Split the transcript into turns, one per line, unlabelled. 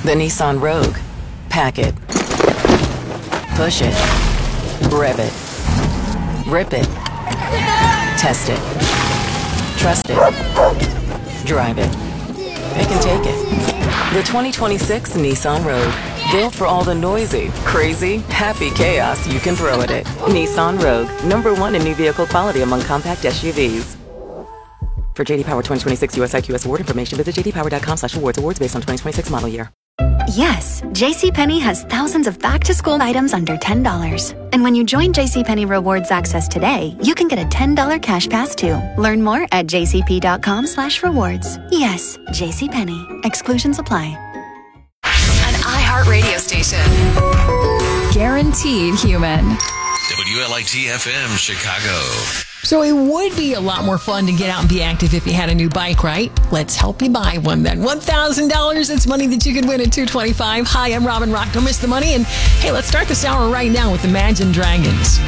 The Nissan Rogue. Pack it. Push it. Rev it. Rip it. Test it. Trust it. Drive it. They can take it. The 2026 Nissan Rogue. Built for all the noisy, crazy, happy chaos you can throw at it. Nissan Rogue. #1 in new vehicle quality among compact SUVs. For JD Power 2026 US IQS award information, visit jdpower.com/awards. Awards based on 2026 model year.
Yes, JCPenney has thousands of back-to-school items under $10. And when you join JCPenney Rewards Access today, you can get a $10 cash pass too. Learn more at jcp.com/rewards. Yes, JCPenney. Exclusions apply.
An iHeart radio station. Guaranteed human.
WLIT FM Chicago.
So it would be a lot more fun to get out and be active if you had a new bike, right? Let's help you buy one then. $1,000, it's money that you could win at 225. Hi, I'm Robin Rock. Don't miss the money. And hey, let's start this hour right now with Imagine Dragons.